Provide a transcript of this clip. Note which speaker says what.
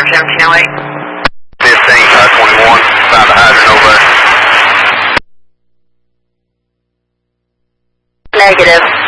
Speaker 1: Air 1708.
Speaker 2: 21, found the hydrant over there.
Speaker 1: Negative.